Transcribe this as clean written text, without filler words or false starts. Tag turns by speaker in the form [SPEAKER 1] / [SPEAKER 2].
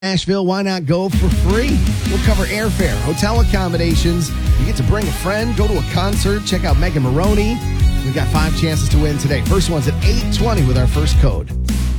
[SPEAKER 1] Nashville, why not go for free? We'll cover airfare, hotel accommodations. You get to bring a friend, go to a concert, check out Megan Maroney. We've got 5 chances to win today. First one's at 8:20 with our first code.